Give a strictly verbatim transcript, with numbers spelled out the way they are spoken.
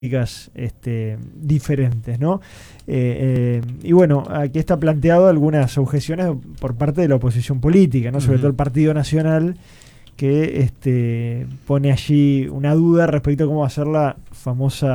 Este, diferentes, ¿no? Eh, eh, y bueno, aquí está planteado algunas objeciones por parte de la oposición política, ¿no? Sobre uh-huh. todo el Partido Nacional, que este, pone allí una duda respecto a cómo va a ser la famosa